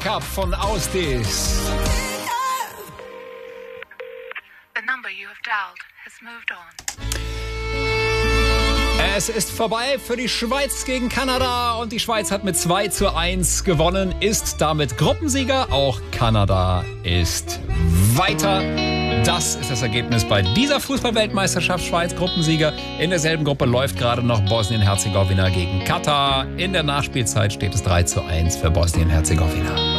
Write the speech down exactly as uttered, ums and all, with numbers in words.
Wake Up von Austis. The number you have dialed has moved on. Es ist vorbei für die Schweiz gegen Kanada und die Schweiz hat mit zwei zu eins gewonnen, ist damit Gruppensieger. Auch Kanada ist weiter. Das ist das Ergebnis bei dieser Fußball-Weltmeisterschaft. Schweiz Gruppensieger. In derselben Gruppe läuft gerade noch Bosnien-Herzegowina gegen Katar. In der Nachspielzeit steht es drei zu eins für Bosnien-Herzegowina.